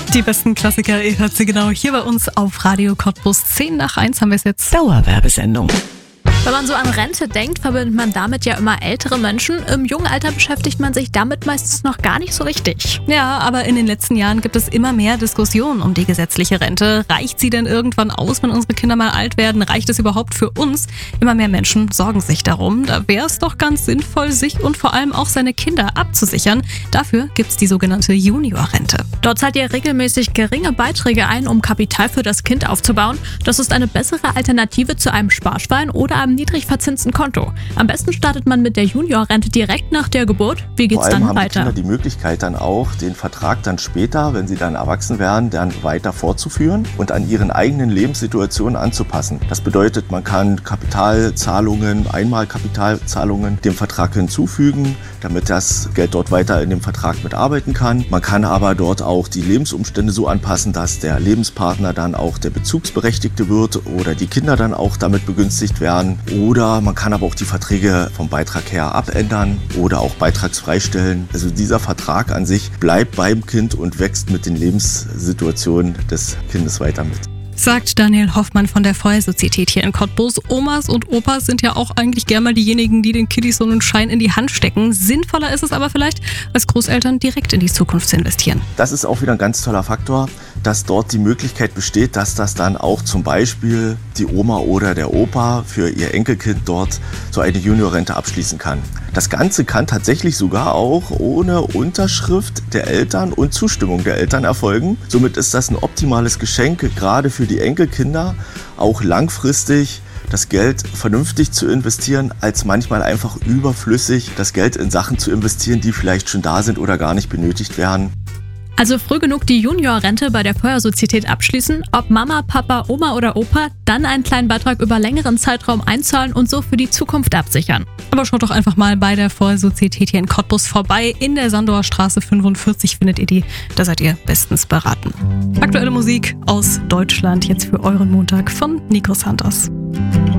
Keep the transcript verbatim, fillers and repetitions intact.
Die besten Klassiker, ihr hört sie genau hier bei uns auf Radio Cottbus. zehn nach eins haben wir es jetzt. Dauerwerbesendung. Wenn man so an Rente denkt, verbindet man damit ja immer ältere Menschen. Im jungen Alter beschäftigt man sich damit meistens noch gar nicht so richtig. Ja, aber in den letzten Jahren gibt es immer mehr Diskussionen um die gesetzliche Rente. Reicht sie denn irgendwann aus, wenn unsere Kinder mal alt werden? Reicht es überhaupt für uns? Immer mehr Menschen sorgen sich darum. Da wäre es doch ganz sinnvoll, sich und vor allem auch seine Kinder abzusichern. Dafür gibt es die sogenannte Juniorrente. Dort zahlt ihr regelmäßig geringe Beiträge ein, um Kapital für das Kind aufzubauen. Das ist eine bessere Alternative zu einem Sparschwein oder einem niedrig verzinsten Konto. Am besten startet man mit der Juniorrente direkt nach der Geburt. Wie geht's Vor allem dann haben weiter? die Kinder die Möglichkeit dann auch, den Vertrag dann später, wenn sie dann erwachsen werden, dann weiter fortzuführen und an ihren eigenen Lebenssituationen anzupassen. Das bedeutet, man kann Kapitalzahlungen, Einmalkapitalzahlungen dem Vertrag hinzufügen, damit das Geld dort weiter in dem Vertrag mitarbeiten kann. Man kann aber dort auch die Lebensumstände so anpassen, dass der Lebenspartner dann auch der Bezugsberechtigte wird oder die Kinder dann auch damit begünstigt werden. Oder man kann aber auch die Verträge vom Beitrag her abändern oder auch beitragsfrei stellen. Also dieser Vertrag an sich bleibt beim Kind und wächst mit den Lebenssituationen des Kindes weiter mit. Sagt Daniel Hoffmann von der Feuersozietät hier in Cottbus. Omas und Opas sind ja auch eigentlich gern mal diejenigen, die den Kiddies so einen Schein in die Hand stecken. Sinnvoller ist es aber vielleicht, als Großeltern direkt in die Zukunft zu investieren. Das ist auch wieder ein ganz toller Faktor, dass dort die Möglichkeit besteht, dass das dann auch zum Beispiel die Oma oder der Opa für ihr Enkelkind dort so eine Juniorrente abschließen kann. Das Ganze kann tatsächlich sogar auch ohne Unterschrift der Eltern und Zustimmung der Eltern erfolgen. Somit ist das ein optimales Geschenk, gerade für die Enkelkinder, auch langfristig das Geld vernünftig zu investieren, als manchmal einfach überflüssig das Geld in Sachen zu investieren, die vielleicht schon da sind oder gar nicht benötigt werden. Also früh genug die Juniorrente bei der Feuersozietät abschließen, ob Mama, Papa, Oma oder Opa, dann einen kleinen Beitrag über längeren Zeitraum einzahlen und so für die Zukunft absichern. Aber schaut doch einfach mal bei der Feuersozietät hier in Cottbus vorbei. In der Sandower Straße fünfundvierzig findet ihr die. Da seid ihr bestens beraten. Aktuelle Musik aus Deutschland jetzt für euren Montag von Nico Santos.